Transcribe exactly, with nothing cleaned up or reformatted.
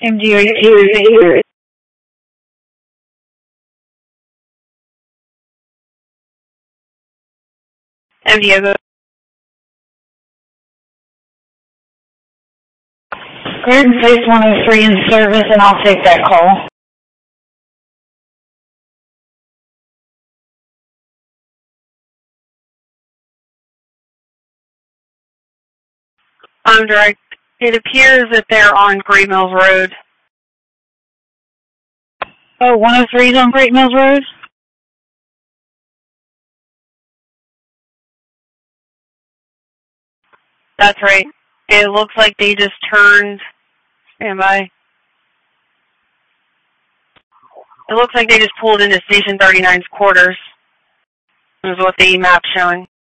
M G, here, here, here. M D, go. Grid place one oh three in service, and I'll take that call. I'm direct. It appears that they're on Great Mills Road. Oh, one oh three is on Great Mills Road? That's right. It looks like they just turned. Stand by. It looks like they just pulled into Station thirty-nine's quarters. Is what the map's showing.